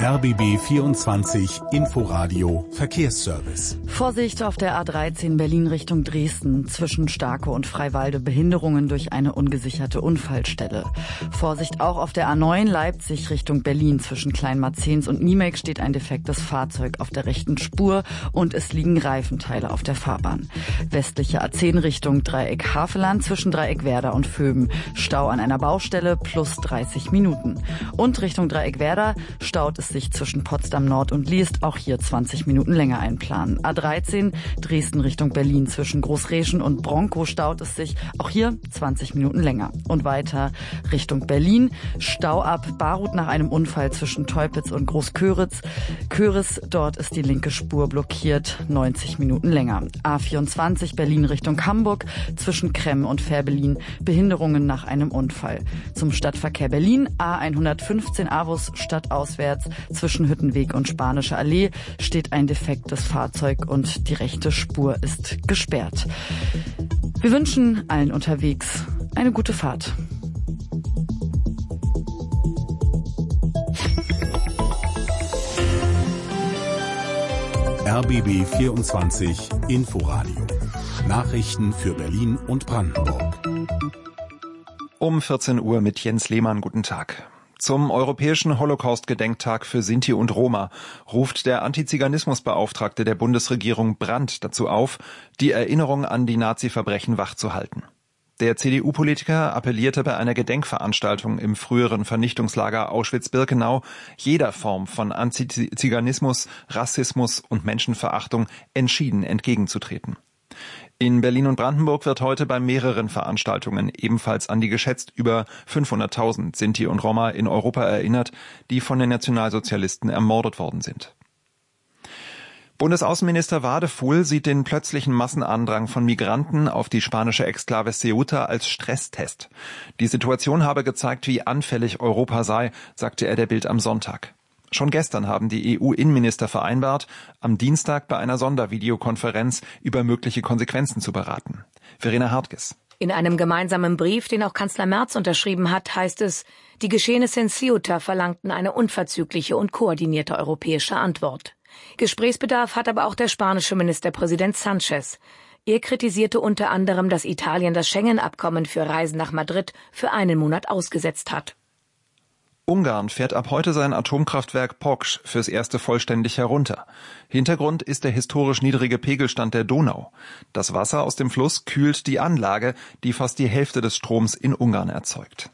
RBB 24 Inforadio Verkehrsservice. Vorsicht auf der A13 Berlin Richtung Dresden. Zwischen Starke und Freiwalde Behinderungen durch eine ungesicherte Unfallstelle. Vorsicht auch auf der A9 Leipzig Richtung Berlin. Zwischen Kleinmarzens und Niemek steht ein defektes Fahrzeug auf der rechten Spur und es liegen Reifenteile auf der Fahrbahn. Westliche A10 Richtung Dreieck Haveland zwischen Dreieck Werder und Vöben. Stau an einer Baustelle plus 30 Minuten. Und Richtung Dreieck Werder staut es sich zwischen Potsdam Nord und Liest, auch hier 20 Minuten länger einplanen. A13 Dresden Richtung Berlin zwischen Großreschen und Bronkow staut es sich, auch hier 20 Minuten länger. Und weiter Richtung Berlin, Stau ab Barut nach einem Unfall zwischen Teupitz und Großköritz. Köris, dort ist die linke Spur blockiert, 90 Minuten länger. A24 Berlin Richtung Hamburg zwischen Kremm und Fährberlin, Behinderungen nach einem Unfall. Zum Stadtverkehr Berlin, A115 Avus stadtauswärts zwischen Hüttenweg und Spanische Allee steht ein defektes Fahrzeug und die rechte Spur ist gesperrt. Wir wünschen allen unterwegs eine gute Fahrt. RBB 24 Inforadio. Nachrichten für Berlin und Brandenburg. Um 14 Uhr mit Jens Lehmann. Guten Tag. Zum Europäischen Holocaust-Gedenktag für Sinti und Roma ruft der Antiziganismusbeauftragte der Bundesregierung Brandt dazu auf, die Erinnerung an die Nazi-Verbrechen wachzuhalten. Der CDU-Politiker appellierte bei einer Gedenkveranstaltung im früheren Vernichtungslager Auschwitz-Birkenau, jeder Form von Antiziganismus, Rassismus und Menschenverachtung entschieden entgegenzutreten. In Berlin und Brandenburg wird heute bei mehreren Veranstaltungen ebenfalls an die geschätzt über 500.000 Sinti und Roma in Europa erinnert, die von den Nationalsozialisten ermordet worden sind. Bundesaußenminister Wadefuhl sieht den plötzlichen Massenandrang von Migranten auf die spanische Exklave Ceuta als Stresstest. Die Situation habe gezeigt, wie anfällig Europa sei, sagte er der Bild am Sonntag. Schon gestern haben die EU-Innenminister vereinbart, am Dienstag bei einer Sondervideokonferenz über mögliche Konsequenzen zu beraten. Verena Hartges. In einem gemeinsamen Brief, den auch Kanzler Merz unterschrieben hat, heißt es, die Geschehnisse in Ceuta verlangten eine unverzügliche und koordinierte europäische Antwort. Gesprächsbedarf hat aber auch der spanische Ministerpräsident Sánchez. Er kritisierte unter anderem, dass Italien das Schengen-Abkommen für Reisen nach Madrid für einen Monat ausgesetzt hat. Ungarn fährt ab heute sein Atomkraftwerk Poksh fürs erste vollständig herunter. Hintergrund ist der historisch niedrige Pegelstand der Donau. Das Wasser aus dem Fluss kühlt die Anlage, die fast die Hälfte des Stroms in Ungarn erzeugt.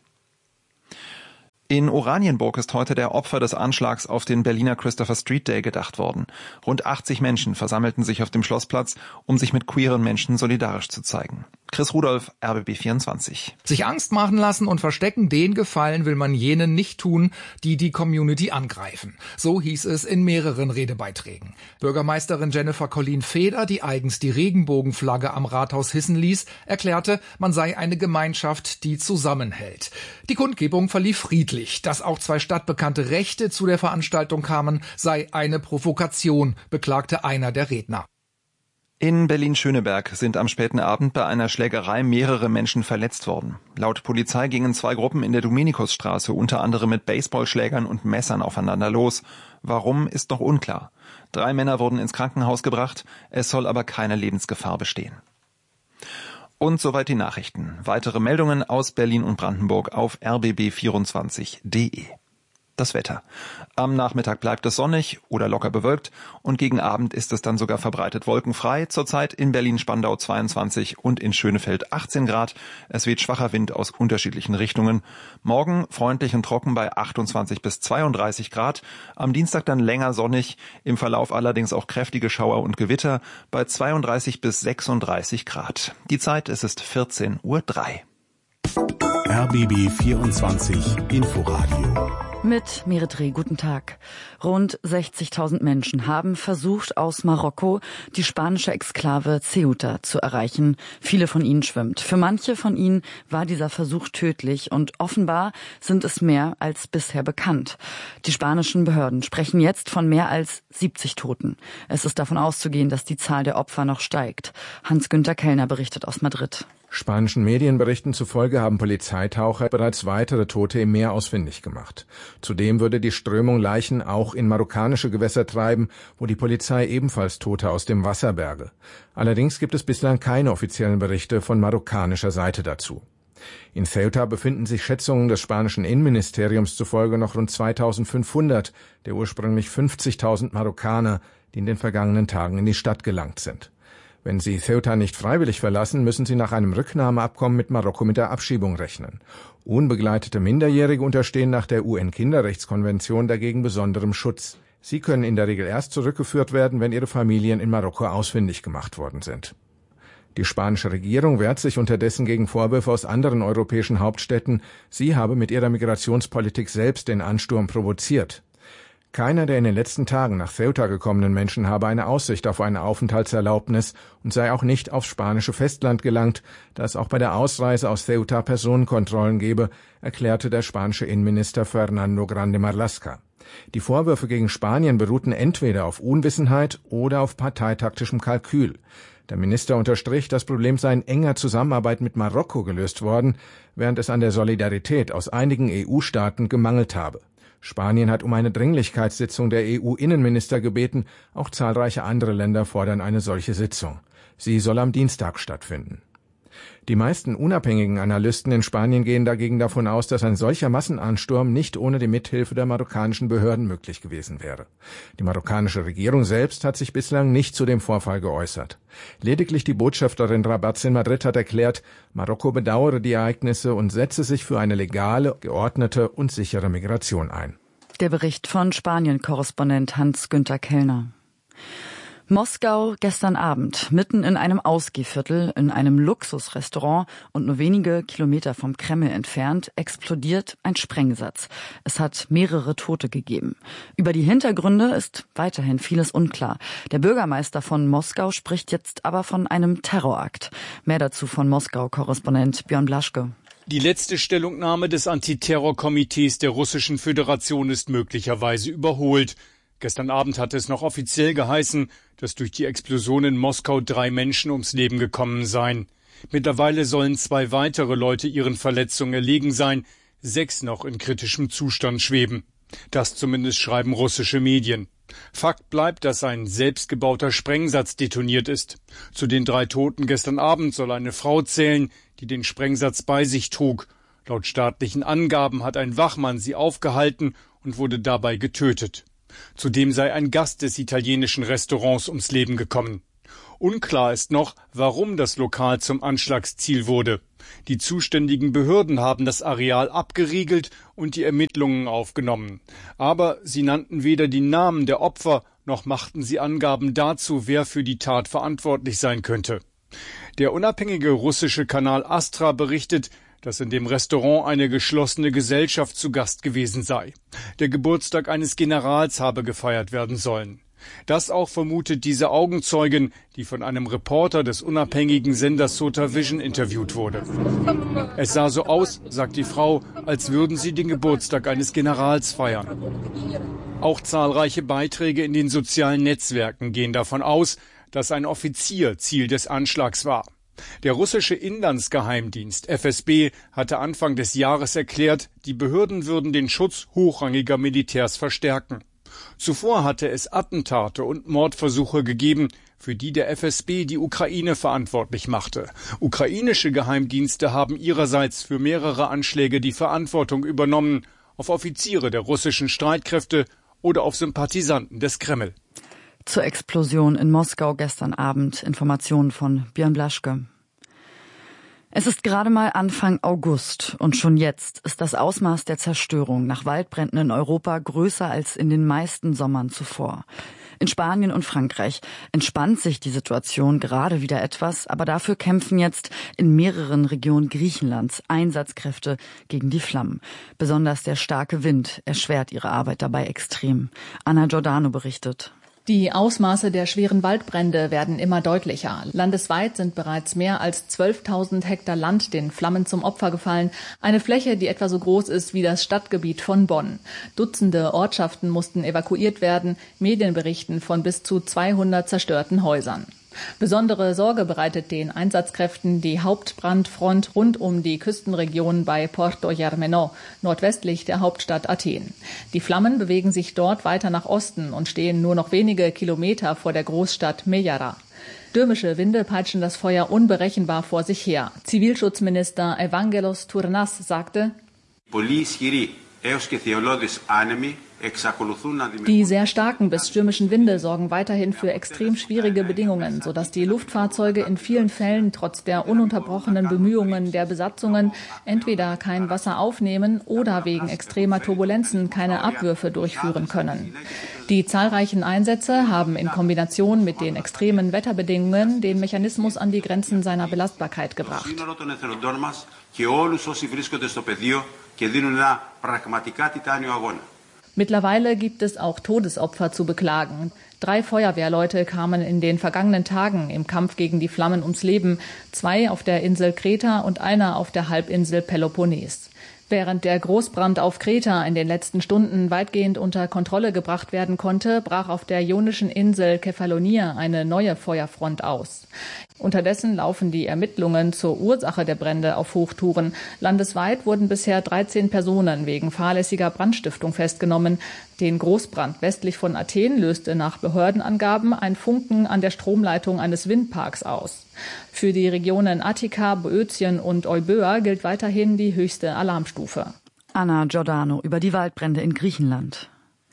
In Oranienburg ist heute der Opfer des Anschlags auf den Berliner Christopher Street Day gedacht worden. Rund 80 Menschen versammelten sich auf dem Schlossplatz, um sich mit queeren Menschen solidarisch zu zeigen. Chris Rudolph, RBB 24. Sich Angst machen lassen und verstecken, den Gefallen will man jenen nicht tun, die die Community angreifen. So hieß es in mehreren Redebeiträgen. Bürgermeisterin Jennifer Colleen-Feder, die eigens die Regenbogenflagge am Rathaus hissen ließ, erklärte, man sei eine Gemeinschaft, die zusammenhält. Die Kundgebung verlief friedlich. Dass auch zwei stadtbekannte Rechte zu der Veranstaltung kamen, sei eine Provokation, beklagte einer der Redner. In Berlin-Schöneberg sind am späten Abend bei einer Schlägerei mehrere Menschen verletzt worden. Laut Polizei gingen zwei Gruppen in der Dominikusstraße unter anderem mit Baseballschlägern und Messern aufeinander los. Warum, ist noch unklar. 3 Männer wurden ins Krankenhaus gebracht, es soll aber keine Lebensgefahr bestehen. Und soweit die Nachrichten. Weitere Meldungen aus Berlin und Brandenburg auf rbb24.de. Das Wetter. Am Nachmittag bleibt es sonnig oder locker bewölkt und gegen Abend ist es dann sogar verbreitet wolkenfrei. Zurzeit in Berlin-Spandau 22 und in Schönefeld 18 Grad. Es weht schwacher Wind aus unterschiedlichen Richtungen. Morgen freundlich und trocken bei 28 bis 32 Grad. Am Dienstag dann länger sonnig, im Verlauf allerdings auch kräftige Schauer und Gewitter bei 32 bis 36 Grad. Die Zeit, es ist 14:03 Uhr. RBB 24 Inforadio. Mit Merit Reh, guten Tag. Rund 60.000 Menschen haben versucht, aus Marokko die spanische Exklave Ceuta zu erreichen. Viele von ihnen schwimmt. Für manche von ihnen war dieser Versuch tödlich und offenbar sind es mehr als bisher bekannt. Die spanischen Behörden sprechen jetzt von mehr als 70 Toten. Es ist davon auszugehen, dass die Zahl der Opfer noch steigt. Hans-Günther Kellner berichtet aus Madrid. Spanischen Medienberichten zufolge haben Polizeitaucher bereits weitere Tote im Meer ausfindig gemacht. Zudem würde die Strömung Leichen auch in marokkanische Gewässer treiben, wo die Polizei ebenfalls Tote aus dem Wasser berge. Allerdings gibt es bislang keine offiziellen Berichte von marokkanischer Seite dazu. In Ceuta befinden sich Schätzungen des spanischen Innenministeriums zufolge noch rund 2.500 der ursprünglich 50.000 Marokkaner, die in den vergangenen Tagen in die Stadt gelangt sind. Wenn sie Ceuta nicht freiwillig verlassen, müssen sie nach einem Rücknahmeabkommen mit Marokko mit der Abschiebung rechnen. Unbegleitete Minderjährige unterstehen nach der UN-Kinderrechtskonvention dagegen besonderem Schutz. Sie können in der Regel erst zurückgeführt werden, wenn ihre Familien in Marokko ausfindig gemacht worden sind. Die spanische Regierung wehrt sich unterdessen gegen Vorwürfe aus anderen europäischen Hauptstädten, sie habe mit ihrer Migrationspolitik selbst den Ansturm provoziert. Keiner der in den letzten Tagen nach Ceuta gekommenen Menschen habe eine Aussicht auf eine Aufenthaltserlaubnis und sei auch nicht aufs spanische Festland gelangt, da es auch bei der Ausreise aus Ceuta Personenkontrollen gebe, erklärte der spanische Innenminister Fernando Grande Marlaska. Die Vorwürfe gegen Spanien beruhten entweder auf Unwissenheit oder auf parteitaktischem Kalkül. Der Minister unterstrich, das Problem sei in enger Zusammenarbeit mit Marokko gelöst worden, während es an der Solidarität aus einigen EU-Staaten gemangelt habe. Spanien hat um eine Dringlichkeitssitzung der EU-Innenminister gebeten, auch zahlreiche andere Länder fordern eine solche Sitzung. Sie soll am Dienstag stattfinden. Die meisten unabhängigen Analysten in Spanien gehen dagegen davon aus, dass ein solcher Massenansturm nicht ohne die Mithilfe der marokkanischen Behörden möglich gewesen wäre. Die marokkanische Regierung selbst hat sich bislang nicht zu dem Vorfall geäußert. Lediglich die Botschafterin Rabats in Madrid hat erklärt, Marokko bedauere die Ereignisse und setze sich für eine legale, geordnete und sichere Migration ein. Der Bericht von Spanien-Korrespondent Hans-Günther Kellner. Moskau gestern Abend, mitten in einem Ausgehviertel, in einem Luxusrestaurant und nur wenige Kilometer vom Kreml entfernt, explodiert ein Sprengsatz. Es hat mehrere Tote gegeben. Über die Hintergründe ist weiterhin vieles unklar. Der Bürgermeister von Moskau spricht jetzt aber von einem Terrorakt. Mehr dazu von Moskau-Korrespondent Björn Blaschke. Die letzte Stellungnahme des Antiterrorkomitees der Russischen Föderation ist möglicherweise überholt. Gestern Abend hatte es noch offiziell geheißen, dass durch die Explosion in Moskau 3 Menschen ums Leben gekommen seien. Mittlerweile sollen 2 weitere Leute ihren Verletzungen erlegen sein, 6 noch in kritischem Zustand schweben. Das zumindest schreiben russische Medien. Fakt bleibt, dass ein selbstgebauter Sprengsatz detoniert ist. Zu den 3 Toten gestern Abend soll eine Frau zählen, die den Sprengsatz bei sich trug. Laut staatlichen Angaben hat ein Wachmann sie aufgehalten und wurde dabei getötet. Zudem sei ein Gast des italienischen Restaurants ums Leben gekommen. Unklar ist noch, warum das Lokal zum Anschlagsziel wurde. Die zuständigen Behörden haben das Areal abgeriegelt und die Ermittlungen aufgenommen. Aber sie nannten weder die Namen der Opfer, noch machten sie Angaben dazu, wer für die Tat verantwortlich sein könnte. Der unabhängige russische Kanal Astra berichtet, dass in dem Restaurant eine geschlossene Gesellschaft zu Gast gewesen sei. Der Geburtstag eines Generals habe gefeiert werden sollen. Das auch vermutet diese Augenzeugin, die von einem Reporter des unabhängigen Senders Sota Vision interviewt wurde. Es sah so aus, sagt die Frau, als würden sie den Geburtstag eines Generals feiern. Auch zahlreiche Beiträge in den sozialen Netzwerken gehen davon aus, dass ein Offizier Ziel des Anschlags war. Der russische Inlandsgeheimdienst FSB hatte Anfang des Jahres erklärt, die Behörden würden den Schutz hochrangiger Militärs verstärken. Zuvor hatte es Attentate und Mordversuche gegeben, für die der FSB die Ukraine verantwortlich machte. Ukrainische Geheimdienste haben ihrerseits für mehrere Anschläge die Verantwortung übernommen, auf Offiziere der russischen Streitkräfte oder auf Sympathisanten des Kreml. Zur Explosion in Moskau gestern Abend. Informationen von Björn Blaschke. Es ist gerade mal Anfang August und schon jetzt ist das Ausmaß der Zerstörung nach Waldbränden in Europa größer als in den meisten Sommern zuvor. In Spanien und Frankreich entspannt sich die Situation gerade wieder etwas, aber dafür kämpfen jetzt in mehreren Regionen Griechenlands Einsatzkräfte gegen die Flammen. Besonders der starke Wind erschwert ihre Arbeit dabei extrem. Anna Giordano berichtet. Die Ausmaße der schweren Waldbrände werden immer deutlicher. Landesweit sind bereits mehr als 12.000 Hektar Land den Flammen zum Opfer gefallen. Eine Fläche, die etwa so groß ist wie das Stadtgebiet von Bonn. Dutzende Ortschaften mussten evakuiert werden. Medien berichten von bis zu 200 zerstörten Häusern. Besondere Sorge bereitet den Einsatzkräften die Hauptbrandfront rund um die Küstenregion bei Porto Germano, nordwestlich der Hauptstadt Athen. Die Flammen bewegen sich dort weiter nach Osten und stehen nur noch wenige Kilometer vor der Großstadt Mejara. Stürmische Winde peitschen das Feuer unberechenbar vor sich her. Zivilschutzminister Evangelos Tournas sagte: Die sehr starken bis stürmischen Winde sorgen weiterhin für extrem schwierige Bedingungen, sodass die Luftfahrzeuge in vielen Fällen trotz der ununterbrochenen Bemühungen der Besatzungen entweder kein Wasser aufnehmen oder wegen extremer Turbulenzen keine Abwürfe durchführen können. Die zahlreichen Einsätze haben in Kombination mit den extremen Wetterbedingungen den Mechanismus an die Grenzen seiner Belastbarkeit gebracht. Mittlerweile gibt es auch Todesopfer zu beklagen. 3 Feuerwehrleute kamen in den vergangenen Tagen im Kampf gegen die Flammen ums Leben, 2 auf der Insel Kreta und einer auf der Halbinsel Peloponnes. Während der Großbrand auf Kreta in den letzten Stunden weitgehend unter Kontrolle gebracht werden konnte, brach auf der ionischen Insel Kefalonia eine neue Feuerfront aus. Unterdessen laufen die Ermittlungen zur Ursache der Brände auf Hochtouren. Landesweit wurden bisher 13 Personen wegen fahrlässiger Brandstiftung festgenommen. Den Großbrand westlich von Athen löste nach Behördenangaben ein Funken an der Stromleitung eines Windparks aus. Für die Regionen Attika, Boötien und Euböa gilt weiterhin die höchste Alarmstufe. Anna Giordano über die Waldbrände in Griechenland.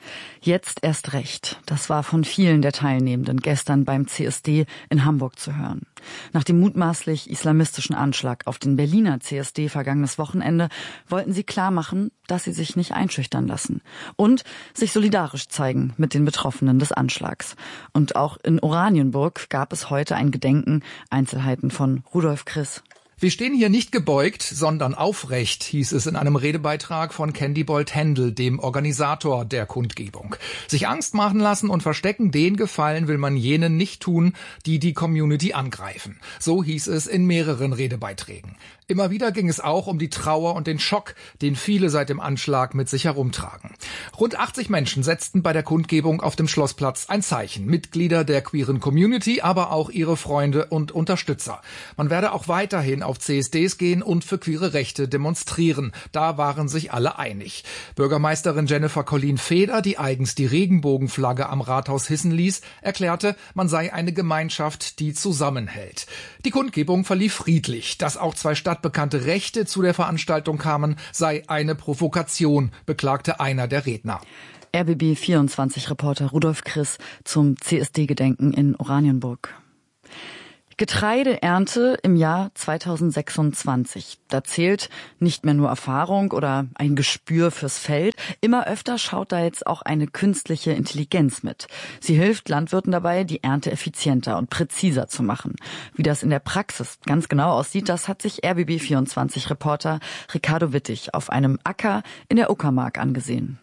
Jetzt erst recht. Das war von vielen der Teilnehmenden gestern beim CSD in Hamburg zu hören. Nach dem mutmaßlich islamistischen Anschlag auf den Berliner CSD vergangenes Wochenende wollten sie klarmachen, dass sie sich nicht einschüchtern lassen und sich solidarisch zeigen mit den Betroffenen des Anschlags. Und auch in Oranienburg gab es heute ein Gedenken. Einzelheiten von Rudolf Kriss. Wir stehen hier nicht gebeugt, sondern aufrecht, hieß es in einem Redebeitrag von Candybold Händel, dem Organisator der Kundgebung. Sich Angst machen lassen und verstecken, den Gefallen will man jenen nicht tun, die die Community angreifen. So hieß es in mehreren Redebeiträgen. Immer wieder ging es auch um die Trauer und den Schock, den viele seit dem Anschlag mit sich herumtragen. Rund 80 Menschen setzten bei der Kundgebung auf dem Schlossplatz ein Zeichen. Mitglieder der queeren Community, aber auch ihre Freunde und Unterstützer. Man werde auch weiterhin auf CSDs gehen und für queere Rechte demonstrieren. Da waren sich alle einig. Bürgermeisterin Jennifer Colleen-Feder, die eigens die Regenbogenflagge am Rathaus hissen ließ, erklärte, man sei eine Gemeinschaft, die zusammenhält. Die Kundgebung verlief friedlich. Dass auch 2 stadtbekannte Rechte zu der Veranstaltung kamen, sei eine Provokation, beklagte einer der Redner. RBB24-Reporter Rudolf Kriss zum CSD-Gedenken in Oranienburg. Getreideernte im Jahr 2026. Da zählt nicht mehr nur Erfahrung oder ein Gespür fürs Feld. Immer öfter schaut da jetzt auch eine künstliche Intelligenz mit. Sie hilft Landwirten dabei, die Ernte effizienter und präziser zu machen. Wie das in der Praxis ganz genau aussieht, das hat sich RBB24-Reporter Ricardo Wittig auf einem Acker in der Uckermark angesehen.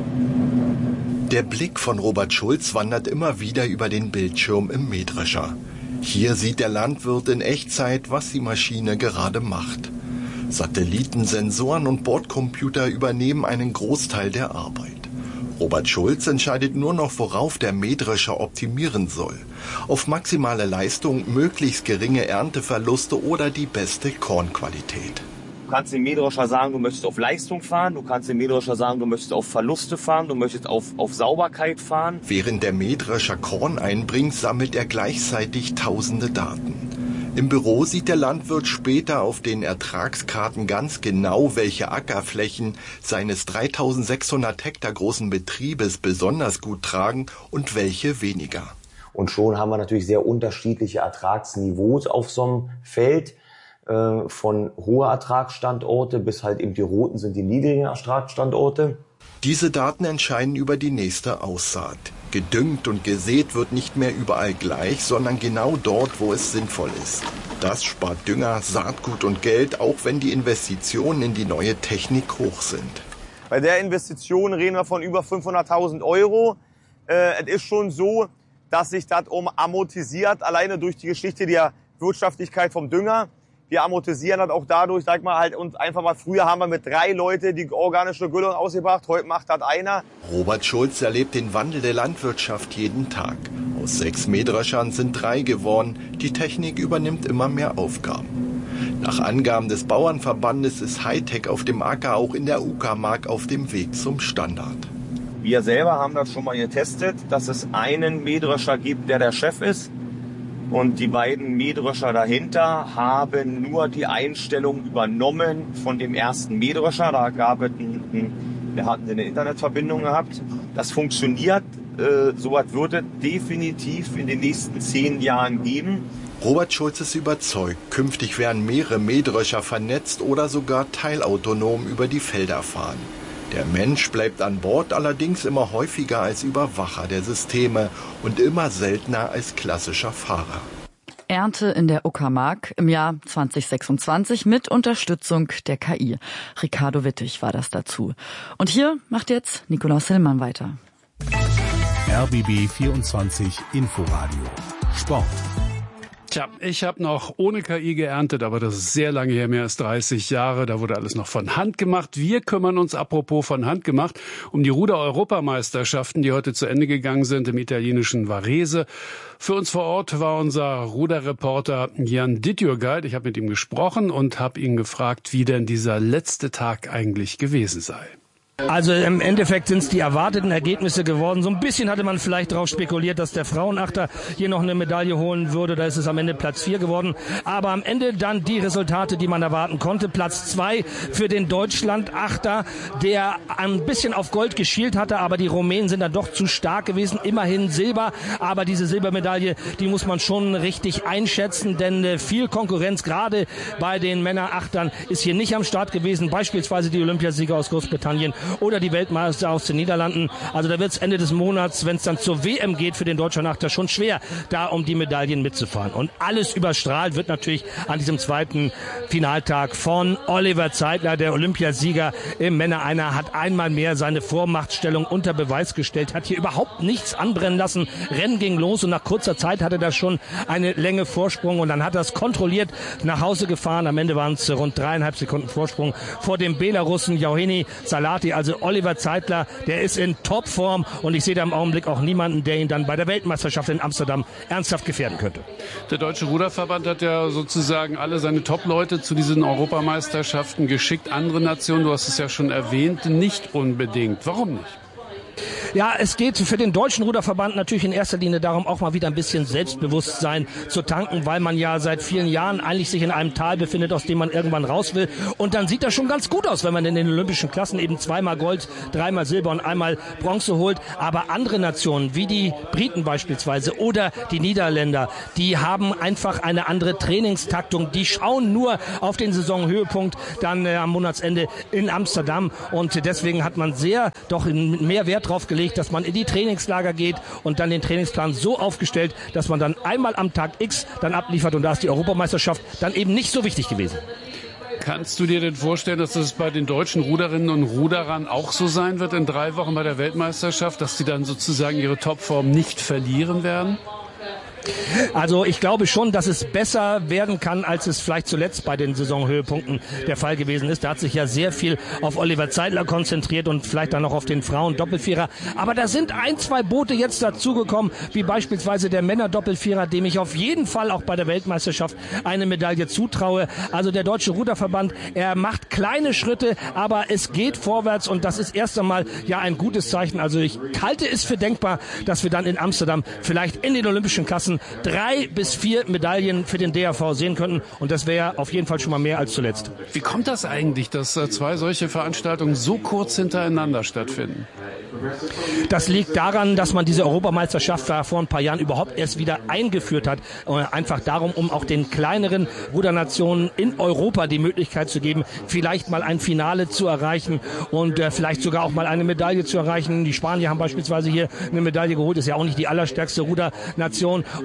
Der Blick von Robert Schulz wandert immer wieder über den Bildschirm im Mähdrescher. Hier sieht der Landwirt in Echtzeit, was die Maschine gerade macht. Satelliten, Sensoren und Bordcomputer übernehmen einen Großteil der Arbeit. Robert Schulz entscheidet nur noch, worauf der Mähdrescher optimieren soll. Auf maximale Leistung, möglichst geringe Ernteverluste oder die beste Kornqualität. Du kannst dem Mähdrescher sagen, du möchtest auf Leistung fahren, du kannst dem Mähdrescher sagen, du möchtest auf Verluste fahren, du möchtest auf Sauberkeit fahren. Während der Mähdrescher Korn einbringt, sammelt er gleichzeitig tausende Daten. Im Büro sieht der Landwirt später auf den Ertragskarten ganz genau, welche Ackerflächen seines 3600 Hektar großen Betriebes besonders gut tragen und welche weniger. Und schon haben wir natürlich sehr unterschiedliche Ertragsniveaus auf so einem Feld. Von hoher Ertragsstandorte bis halt eben die roten sind die niedrigen Ertragsstandorte. Diese Daten entscheiden über die nächste Aussaat. Gedüngt und gesät wird nicht mehr überall gleich, sondern genau dort, wo es sinnvoll ist. Das spart Dünger, Saatgut und Geld, auch wenn die Investitionen in die neue Technik hoch sind. Bei der Investition reden wir von über 500.000 €. Es ist schon so, dass sich das amortisiert, alleine durch die Geschichte der Wirtschaftlichkeit vom Dünger. Wir amortisieren das auch dadurch, sag mal, halt uns einfach mal, früher haben wir mit 3 Leuten die organische Gülle ausgebracht, heute macht das einer. Robert Schulz erlebt den Wandel der Landwirtschaft jeden Tag. Aus 6 Mähdreschern sind 3 geworden. Die Technik übernimmt immer mehr Aufgaben. Nach Angaben des Bauernverbandes ist Hightech auf dem Acker auch in der Uckermark auf dem Weg zum Standard. Wir selber haben das schon mal getestet, dass es einen Mähdrescher gibt, der Chef ist. Und die beiden Mähdrescher dahinter haben nur die Einstellung übernommen von dem ersten Mähdrescher. Da hatten sie eine Internetverbindung gehabt. Das funktioniert. Sowas wird es definitiv in den nächsten 10 Jahren geben. Robert Schulz ist überzeugt, künftig werden mehrere Mähdrescher vernetzt oder sogar teilautonom über die Felder fahren. Der Mensch bleibt an Bord, allerdings immer häufiger als Überwacher der Systeme und immer seltener als klassischer Fahrer. Ernte in der Uckermark im Jahr 2026 mit Unterstützung der KI. Ricardo Wittig war das dazu. Und hier macht jetzt Nikolaus Hillmann weiter. RBB 24 Inforadio Sport. Tja, ich habe noch ohne KI geerntet, aber das ist sehr lange her, mehr als 30 Jahre. Da wurde alles noch von Hand gemacht. Wir kümmern uns, apropos von Hand gemacht, um die Ruder-Europameisterschaften, die heute zu Ende gegangen sind im italienischen Varese. Für uns vor Ort war unser Ruderreporter Jan Dittjurgeit. Ich habe mit ihm gesprochen und habe ihn gefragt, wie denn dieser letzte Tag eigentlich gewesen sei. Also im Endeffekt sind es die erwarteten Ergebnisse geworden. So ein bisschen hatte man vielleicht darauf spekuliert, dass der Frauenachter hier noch eine Medaille holen würde. Da ist es am Ende Platz 4 geworden. Aber am Ende dann die Resultate, die man erwarten konnte. Platz 2 für den Deutschland-Achter, der ein bisschen auf Gold geschielt hatte. Aber die Rumänen sind dann doch zu stark gewesen. Immerhin Silber. Aber diese Silbermedaille, die muss man schon richtig einschätzen. Denn viel Konkurrenz, gerade bei den Männerachtern, ist hier nicht am Start gewesen. Beispielsweise die Olympiasieger aus Großbritannien oder die Weltmeister aus den Niederlanden. Also da wird es Ende des Monats, wenn es dann zur WM geht für den deutschen Achter, schon schwer, da um die Medaillen mitzufahren. Und alles überstrahlt wird natürlich an diesem zweiten Finaltag von Oliver Zeitler, der Olympiasieger im Männer-Einer, hat einmal mehr seine Vormachtstellung unter Beweis gestellt, hat hier überhaupt nichts anbrennen lassen. Rennen ging los und nach kurzer Zeit hatte er schon eine Länge Vorsprung und dann hat er es kontrolliert nach Hause gefahren. Am Ende waren es rund 3,5 Sekunden Vorsprung vor dem Belarussen Yauheni Salati. Also Oliver Zeitler, der ist in Topform und ich sehe da im Augenblick auch niemanden, der ihn dann bei der Weltmeisterschaft in Amsterdam ernsthaft gefährden könnte. Der Deutsche Ruderverband hat ja sozusagen alle seine Top-Leute zu diesen Europameisterschaften geschickt. Andere Nationen, du hast es ja schon erwähnt, nicht unbedingt. Warum nicht? Ja, es geht für den Deutschen Ruderverband natürlich in erster Linie darum, auch mal wieder ein bisschen Selbstbewusstsein zu tanken, weil man ja seit vielen Jahren eigentlich sich in einem Tal befindet, aus dem man irgendwann raus will. Und dann sieht das schon ganz gut aus, wenn man in den olympischen Klassen eben 2-mal Gold, 3-mal Silber und 1-mal Bronze holt. Aber andere Nationen, wie die Briten beispielsweise oder die Niederländer, die haben einfach eine andere Trainingstaktung. Die schauen nur auf den Saisonhöhepunkt dann am Monatsende in Amsterdam. Und deswegen hat man doch mehr Wert drauf gelegt, dass man in die Trainingslager geht und dann den Trainingsplan so aufgestellt, dass man dann einmal am Tag X dann abliefert und da ist die Europameisterschaft dann eben nicht so wichtig gewesen. Kannst du dir denn vorstellen, dass das bei den deutschen Ruderinnen und Ruderern auch so sein wird in 3 Wochen bei der Weltmeisterschaft, dass die dann sozusagen ihre Topform nicht verlieren werden? Also ich glaube schon, dass es besser werden kann, als es vielleicht zuletzt bei den Saisonhöhepunkten der Fall gewesen ist. Da hat sich ja sehr viel auf Oliver Zeitler konzentriert und vielleicht dann noch auf den Frauen-Doppelvierer. Aber da sind 1-2 Boote jetzt dazugekommen, wie beispielsweise der Männer-Doppelvierer, dem ich auf jeden Fall auch bei der Weltmeisterschaft eine Medaille zutraue. Also der Deutsche Ruderverband, er macht kleine Schritte, aber es geht vorwärts und das ist erst einmal ja ein gutes Zeichen. Also ich halte es für denkbar, dass wir dann in Amsterdam vielleicht in den olympischen Klassen 3 bis 4 Medaillen für den DRV sehen könnten. Und das wäre auf jeden Fall schon mal mehr als zuletzt. Wie kommt das eigentlich, dass 2 solche Veranstaltungen so kurz hintereinander stattfinden? Das liegt daran, dass man diese Europameisterschaft da vor ein paar Jahren überhaupt erst wieder eingeführt hat. Einfach darum, um auch den kleineren Rudernationen in Europa die Möglichkeit zu geben, vielleicht mal ein Finale zu erreichen und vielleicht sogar auch mal eine Medaille zu erreichen. Die Spanier haben beispielsweise hier eine Medaille geholt, ist ja auch nicht die allerstärkste Rudernation.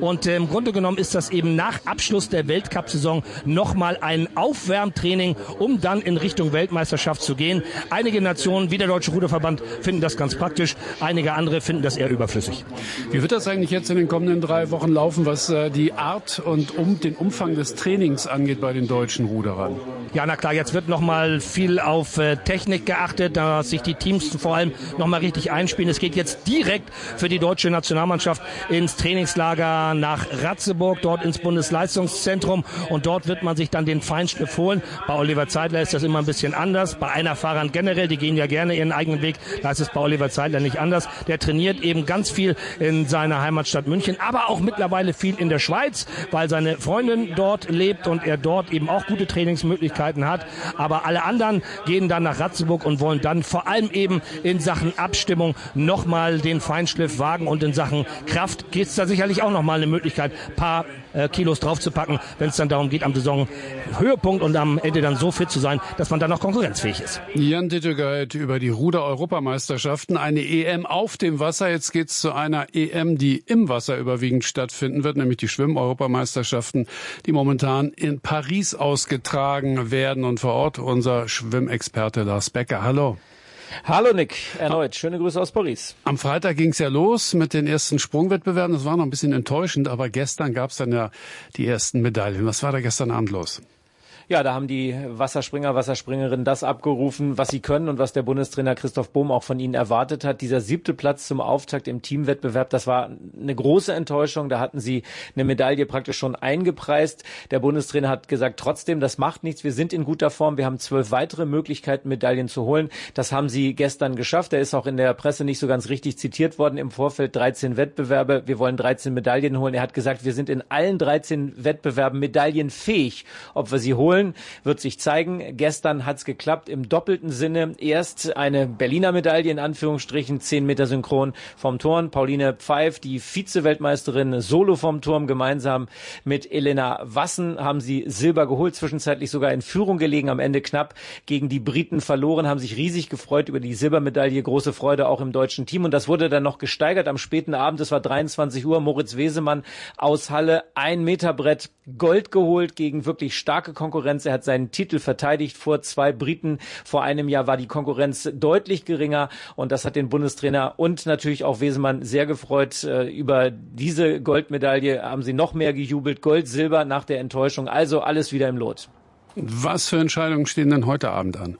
Und im Grunde genommen ist das eben nach Abschluss der Weltcup-Saison nochmal ein Aufwärmtraining, um dann in Richtung Weltmeisterschaft zu gehen. Einige Nationen, wie der Deutsche Ruderverband, finden das ganz praktisch. Einige andere finden das eher überflüssig. Wie wird das eigentlich jetzt in den kommenden 3 Wochen laufen, was die Art und den Umfang des Trainings angeht bei den deutschen Ruderern? Ja, na klar, jetzt wird nochmal viel auf Technik geachtet, dass sich die Teams vor allem nochmal richtig einspielen. Es geht jetzt direkt für die deutsche Nationalmannschaft ins Trainingslager nach Ratzeburg, dort ins Bundesleistungszentrum, und dort wird man sich dann den Feinschliff holen. Bei Oliver Zeidler ist das immer ein bisschen anders. Bei Einerfahrern generell, die gehen ja gerne ihren eigenen Weg, da ist es bei Oliver Zeidler nicht anders. Der trainiert eben ganz viel in seiner Heimatstadt München, aber auch mittlerweile viel in der Schweiz, weil seine Freundin dort lebt und er dort eben auch gute Trainingsmöglichkeiten hat. Aber alle anderen gehen dann nach Ratzeburg und wollen dann vor allem eben in Sachen Abstimmung nochmal den Feinschliff wagen, und in Sachen Kraft gibt es da sicherlich auch nochmal eine Möglichkeit, ein paar Kilos draufzupacken, wenn es dann darum geht, am Saisonhöhepunkt und am Ende dann so fit zu sein, dass man dann noch konkurrenzfähig ist. Jan Dittegeit über die Ruder-Europameisterschaften, eine EM auf dem Wasser. Jetzt geht's zu einer EM, die im Wasser überwiegend stattfinden wird, nämlich die Schwimm-Europameisterschaften, die momentan in Paris ausgetragen werden. Und vor Ort unser Schwimmexperte Lars Becker. Hallo. Hallo Nick, erneut. Schöne Grüße aus Paris. Am Freitag ging's ja los mit den ersten Sprungwettbewerben. Das war noch ein bisschen enttäuschend, aber gestern gab's dann ja die ersten Medaillen. Was war da gestern Abend los? Ja, da haben die Wasserspringer, Wasserspringerinnen das abgerufen, was sie können und was der Bundestrainer Christoph Bohm auch von ihnen erwartet hat. Dieser 7. Platz zum Auftakt im Teamwettbewerb, das war eine große Enttäuschung. Da hatten sie eine Medaille praktisch schon eingepreist. Der Bundestrainer hat gesagt, trotzdem, das macht nichts. Wir sind in guter Form. Wir haben 12 weitere Möglichkeiten, Medaillen zu holen. Das haben sie gestern geschafft. Er ist auch in der Presse nicht so ganz richtig zitiert worden. Im Vorfeld 13 Wettbewerbe. Wir wollen 13 Medaillen holen. Er hat gesagt, wir sind in allen 13 Wettbewerben medaillenfähig. Ob wir sie holen, wird sich zeigen. Gestern hat's geklappt im doppelten Sinne. Erst eine Berliner Medaille, in Anführungsstrichen, 10 Meter synchron vom Turn. Pauline Pfeif, die Vize-Weltmeisterin, solo vom Turm. Gemeinsam mit Elena Wassen haben sie Silber geholt, zwischenzeitlich sogar in Führung gelegen, am Ende knapp gegen die Briten verloren, haben sich riesig gefreut über die Silbermedaille. Große Freude auch im deutschen Team. Und das wurde dann noch gesteigert am späten Abend. Es war 23 Uhr. Moritz Wesemann aus Halle, 1 Meter Brett, Gold geholt gegen wirklich starke Konkurrenz. Er hat seinen Titel verteidigt vor 2 Briten. Vor einem Jahr war die Konkurrenz deutlich geringer, und das hat den Bundestrainer und natürlich auch Wesemann sehr gefreut. Über diese Goldmedaille haben sie noch mehr gejubelt. Gold, Silber nach der Enttäuschung. Also alles wieder im Lot. Was für Entscheidungen stehen denn heute Abend an?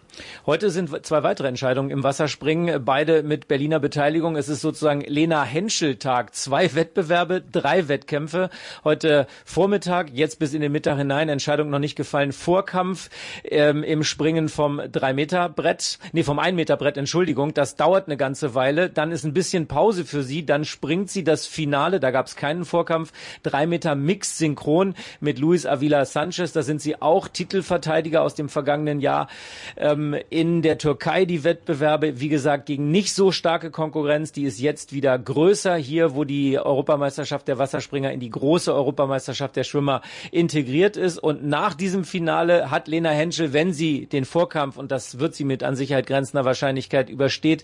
Heute sind 2 weitere Entscheidungen im Wasserspringen, beide mit Berliner Beteiligung. Es ist sozusagen Lena Henschel-Tag. 2 Wettbewerbe, 3 Wettkämpfe. Heute Vormittag, jetzt bis in den Mittag hinein, Entscheidung noch nicht gefallen. Vorkampf im Springen vom 1 Meter Brett, Entschuldigung. Das dauert eine ganze Weile. Dann ist ein bisschen Pause für sie. Dann springt sie das Finale. Da gab es keinen Vorkampf. 3 Meter Mixed Synchron mit Luis Avila Sanchez. Da sind sie auch Titelverteidiger aus dem vergangenen Jahr. In der Türkei die Wettbewerbe, wie gesagt, gegen nicht so starke Konkurrenz, die ist jetzt wieder größer hier, wo die Europameisterschaft der Wasserspringer in die große Europameisterschaft der Schwimmer integriert ist. Und nach diesem Finale hat Lena Henschel, wenn sie den Vorkampf, und das wird sie mit an Sicherheit grenzender Wahrscheinlichkeit übersteht,